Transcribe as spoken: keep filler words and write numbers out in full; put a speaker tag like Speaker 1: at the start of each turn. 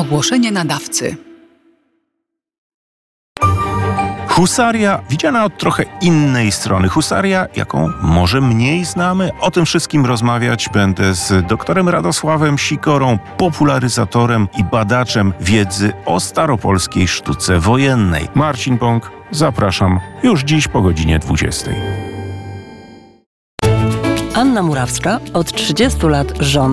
Speaker 1: Ogłoszenie nadawcy.
Speaker 2: Husaria widziana od trochę innej strony. Husaria, jaką może mniej znamy. O tym wszystkim rozmawiać będę z doktorem Radosławem Sikorą, popularyzatorem i badaczem wiedzy o staropolskiej sztuce wojennej. Marcin Bąk, zapraszam już dziś po godzinie dwudziestej.
Speaker 3: Anna Murawska od trzydziestu lat rządzi